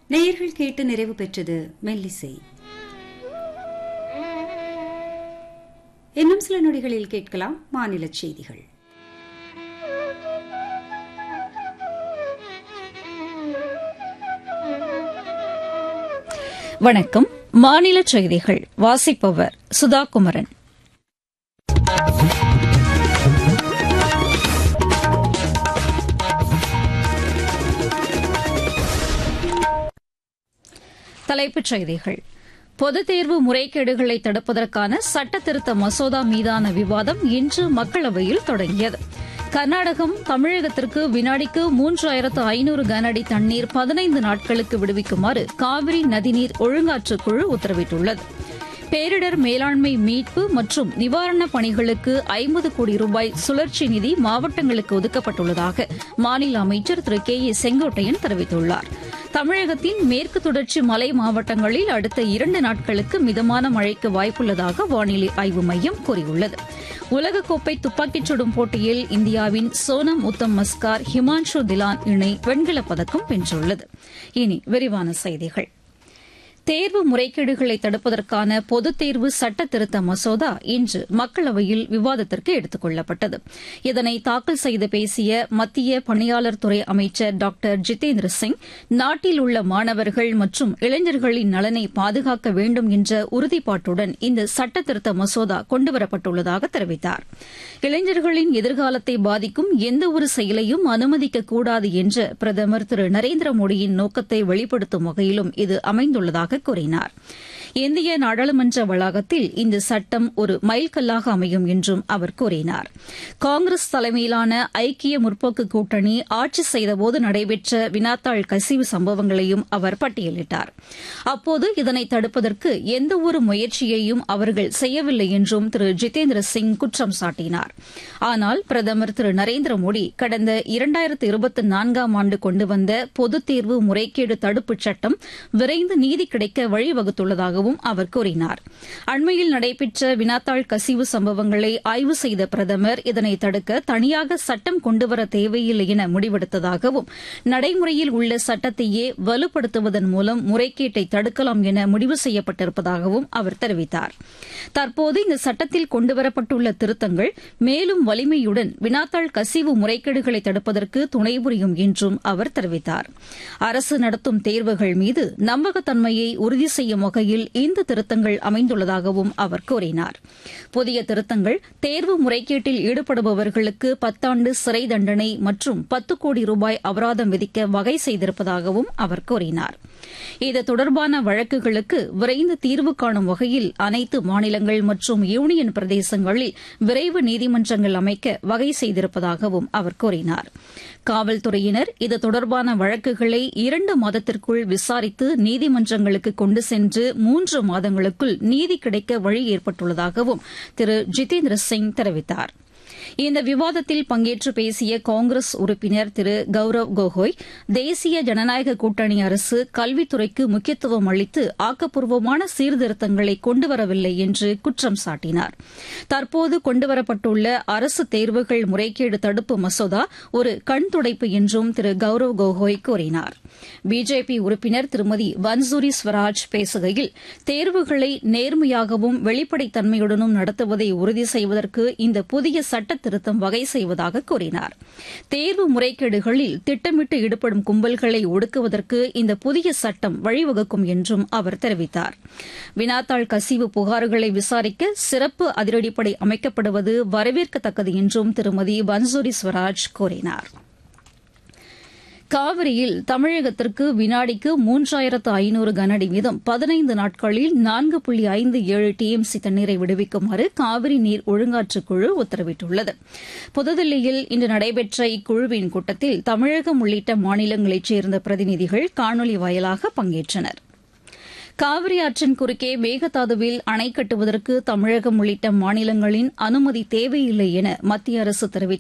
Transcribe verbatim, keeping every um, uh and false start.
நேயர்கள் கேட்டு நிறைவு பெற்றது மெல்லிசை. இன்னும் சில நொடிகளில் கேட்கலாம் மாநில செய்திகள். வணக்கம். மாநில செய்திகள் வாசிப்பவர் சுதா குமரன். தலைப்புச் செய்திகள். பொதுத் தேர்வு முறைகேடுகளை தடுப்பதற்கான சட்ட திருத்த மசோதா மீதான விவாதம் இன்று மக்களவையில் தொடங்கியது. கர்நாடகம் தமிழகத்திற்கு வினாடிக்கு மூன்றாயிரத்து ஐநூறு கன அடி தண்ணீர் பதினைந்து நாட்களுக்கு விடுவிக்குமாறு காவிரி நதிநீர் ஒழுங்காற்றுக் குழு உத்தரவிட்டுள்ளது. பேரிடர் மேலாண்மை மீட்பு மற்றும் நிவாரணப் பணிகளுக்கு ஐம்பது கோடி ரூபாய் சுழற்சி நிதி மாவட்டங்களுக்கு ஒதுக்கப்பட்டுள்ளதாக மாநில அமைச்சர் திரு கே ஏ செங்கோட்டையன் தெரிவித்துள்ளார். தமிழகத்தின் மேற்கு தொடர்ச்சி மலை மாவட்டங்களில் அடுத்த இரண்டு நாட்களுக்கு மிதமான மழைக்கு வாய்ப்புள்ளதாக வானிலை ஆய்வு மையம் கூறியுள்ளது. உலகக்கோப்பை துப்பாக்கிச் சுடும் போட்டியில் இந்தியாவின் சோனம் உத்தம் மஸ்கார் ஹிமான்ஷு திலான் இணை வெண்கலப் பதக்கம் வென்றுள்ளது. இனி விரிவான செய்திகள். தேர்வு முறைகேடுகளை தடுப்பதற்கான பொதுத் தேர்வு சட்ட திருத்த மசோதா இன்று மக்களவையில் விவாதத்திற்கு எடுத்துக் கொள்ளப்பட்டது. இதனை தாக்கல் செய்து பேசிய மத்திய பணியாளர் துறை அமைச்சர் டாக்டர் ஜிதேந்திர சிங், நாட்டில் உள்ள மாணவர்கள் மற்றும் இளைஞர்களின் நலனை பாதுகாக்க வேண்டும் என்ற உறுதிப்பாட்டுடன் இந்த சட்ட திருத்த மசோதா கொண்டுவரப்பட்டுள்ளதாக தெரிவித்தார். இளைஞர்களின் எதிர்காலத்தை பாதிக்கும் எந்தவொரு செயலையும் அனுமதிக்கக்கூடாது என்ற பிரதமர் திரு நரேந்திர மோடியின் நோக்கத்தை வெளிப்படுத்தும் வகையிலும் இது அமைந்துள்ளதாக கூறினார். இந்திய நாடாளுமன்ற வளாகத்தில் இந்த சட்டம் ஒரு மைல்கல்லாக அமையும் என்றும் அவர் கூறினார். காங்கிரஸ் தலைமையிலான ஐக்கிய முற்போக்கு கூட்டணி ஆட்சி செய்தபோது நடைபெற்ற வினாத்தாள் கசிவு சம்பவங்களையும் அவர் பட்டியலிட்டார். அப்போது இதனை தடுப்பதற்கு எந்தவொரு முயற்சியையும் அவர்கள் செய்யவில்லை என்றும் திரு ஜிதேந்திர சிங் குற்றம் சாட்டினார். ஆனால் பிரதமர் திரு நரேந்திர மோடி கடந்த இரண்டாயிரத்து இருபத்தி நான்காம் ஆண்டு கொண்டு வந்த பொதுத் தேர்வு முறைகேடு தடுப்புச் சட்டம் விரைந்து நீதி கிடைக்க வழிவகுத்துள்ளதாகவும் அவர் கூறினார். அண்மையில் நடைபெற்ற வினாத்தாள் கசிவு சம்பவங்களை ஆய்வு செய்த பிரதமர் இதனை தடுக்க தனியாக சட்டம் கொண்டுவர தேவையில்லை என முடிவெடுத்ததாகவும், நடைமுறையில் உள்ள சட்டத்தையே வலுப்படுத்துவதன் மூலம் முறைகேட்டை தடுக்கலாம் என முடிவு செய்யப்பட்டிருப்பதாகவும் அவர் தெரிவித்தார். தற்போது இந்த சட்டத்தில் கொண்டுவரப்பட்டுள்ள திருத்தங்கள் மேலும் வலிமையுடன் வினாத்தாள் கசிவு முறைகேடுகளை தடுப்பதற்கு துணை புரியும் என்றும் அவர் தெரிவித்தார். அரசு நடத்தும் தேர்வுகள் மீது நம்பகத்தன்மையை உறுதி செய்யும் வகையில் இந்த திருத்தங்கள் அமைந்துள்ளதாகவும் அவர் கூறினார். புதிய திருத்தங்கள் தேர்வு முறைகேட்டில் ஈடுபடுபவர்களுக்கு பத்தாண்டு சிறை தண்டனை மற்றும் பத்து கோடி ரூபாய் அபராதம் விதிக்க வகை செய்திருப்பதாகவும் அவர் கூறினார். இது தொடர்பான வழக்குகளுக்கு விரைந்து தீர்வு காணும் வகையில் அனைத்து மாநிலங்கள் மற்றும் யூனியன் பிரதேசங்களில் விரைவு நீதிமன்றங்கள் அமைக்க வகை செய்திருப்பதாகவும் அவர் கூறினார். காவல்துறையினர் இது தொடர்பான வழக்குகளை இரண்டு மாதத்திற்குள் விசாரித்து நீதிமன்றங்களுக்கு கொண்டு சென்று மூன்று மாதங்களுக்குள் நீதி கிடைக்க வழி ஏற்பட்டுள்ளதாகவும் திரு ஜிதேந்திர சிங் தெரிவித்தார். இந்த விவாதத்தில் பங்கேற்று பேசிய காங்கிரஸ் உறுப்பினர் திரு கௌரவ் கோகோய், தேசிய ஜனநாயக கூட்டணி அரசு கல்வித்துறைக்கு முக்கியத்துவம் அளித்து ஆக்கப்பூர்வமான சீர்திருத்தங்களை கொண்டுவரவில்லை என்று குற்றம் சாட்டினார். தற்போது கொண்டுவரப்பட்டுள்ள அரசு தேர்வுகள் முறைகேடு தடுப்பு மசோதா ஒரு கண் துடைப்பு என்றும் திரு கௌரவ் கோகோய் கூறினார். பிஜேபி உறுப்பினர் திருமதி வன்சூரி ஸ்வராஜ் பேசுகையில், தேர்வுகளை நேர்மையாகவும் வெளிப்படைத்தன்மையுடனும் நடத்துவதை உறுதி செய்வதற்கு இந்த புதிய சட்ட திருத்தம் வகை செய்வதாக கூறினார். தேர்வு முறைகேடுகளில் திட்டமிட்டு ஈடுபடும் கும்பல்களை ஒடுக்குவதற்கு இந்த புதிய சட்டம் வழிவகுக்கும் என்றும் அவர் தெரிவித்தார். வினாத்தாள் கசிவு புகார்களை விசாரிக்க சிறப்பு அதிரடிப்படை அமைக்கப்படுவது வரவேற்கத்தக்கது என்றும் திருமதி வன்சூரி ஸ்வராஜ் கூறினார். காவிரியில் தமிழகத்திற்கு வினாடிக்கு மூன்றாயிரத்து ஐநூறு கனஅடி வீதம் பதினைந்து நாட்களில் நான்கு புள்ளி ஐந்து ஏழு டிஎம்சி தண்ணீரை விடுவிக்குமாறு காவிரி நீர் ஒழுங்காற்றுக் குழு உத்தரவிட்டுள்ளது. புதுதில்லியில் இன்று நடைபெற்ற இக்குழுவின் கூட்டத்தில் தமிழகம் உள்ளிட்ட மாநிலங்களைச் சேர்ந்த பிரதிநிதிகள் காணொலி வாயிலாக பங்கேற்றனர். காவிரி ஆற்றின் குறுக்கே மேகதாதுவில் அணை கட்டுவதற்கு தமிழகம் உள்ளிட்ட மாநிலங்களின் அனுமதி தேவையில்லை என மத்திய அரசு தெரிவித்துள்ளது.